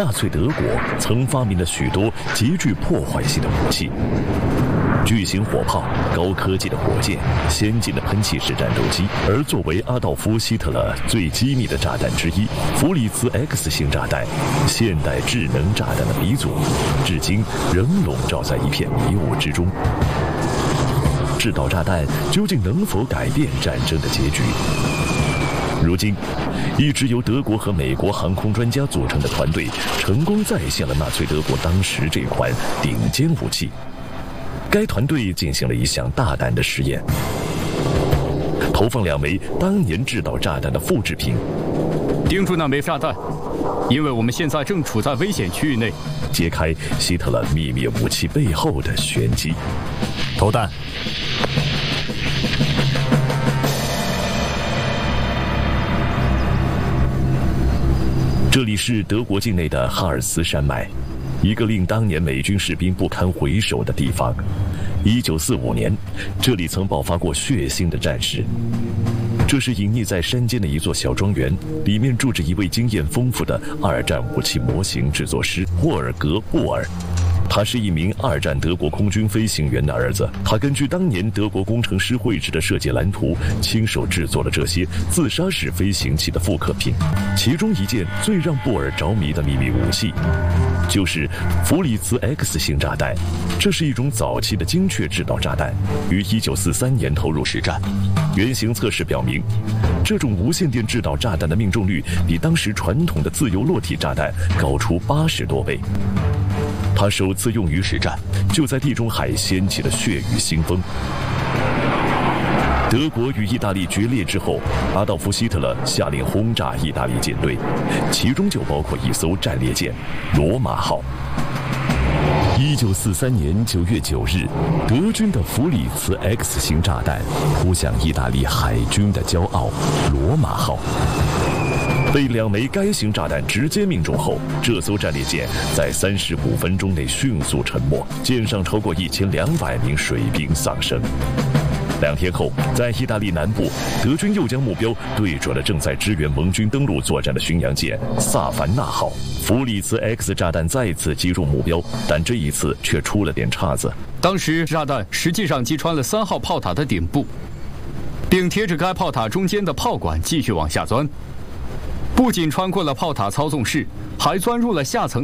纳粹德国曾发明了许多极具破坏性的武器。巨型火炮、高科技的火箭、先进的喷气式战斗机，而作为阿道夫·希特勒最机密的炸弹之一——弗里茨 X 型炸弹，现代智能炸弹的鼻祖，至今仍笼罩在一片迷雾之中。制导炸弹究竟能否改变战争的结局？如今，一支由德国和美国航空专家组成的团队，成功再现了纳粹德国当时这款顶尖武器。该团队进行了一项大胆的实验，投放2枚当年制导炸弹的复制品， 盯住那枚炸弹，因为我们现在正处在危险区域内。 揭开希特勒秘密武器背后的玄机。 投弹。 这里是德国境内的哈尔斯山脉，一个令当年美军士兵不堪回首的地方。1945年，这里曾爆发过血腥的战事。这是隐匿在山间的一座小庄园，里面住着一位经验丰富的2战武器模型制作师霍尔格·布尔。他是一名2战德国空军飞行员的儿子，他根据当年德国工程师绘制的设计蓝图，亲手制作了这些自杀式飞行器的复刻品。其中一件最让布尔着迷的秘密武器，就是弗里茨 X 型炸弹。这是一种早期的精确制导炸弹，于1943年投入实战。原型测试表明，这种无线电制导炸弹的命中率比当时传统的自由落体炸弹高出80多倍。它首次用于实战，就在地中海掀起了血雨腥风。德国与意大利决裂之后，阿道夫·希特勒下令轰炸意大利舰队，其中就包括一艘战列舰“罗马号”。1943年9月9日，德军的弗里茨 X 型炸弹扑向意大利海军的骄傲“罗马号”。被2枚该型炸弹直接命中后，这艘战列舰在35分钟内迅速沉没，舰上超过1200名水兵丧生。2天后，在意大利南部，德军又将目标对准了正在支援盟军登陆作战的巡洋舰萨凡纳号。弗里茨 X 炸弹再次击中目标，但这一次却出了点岔子。 当时炸弹实际上击穿了3号炮塔的顶部，并贴着该炮塔中间的炮管继续往下钻，不仅穿过了炮塔操纵室，还钻入了下层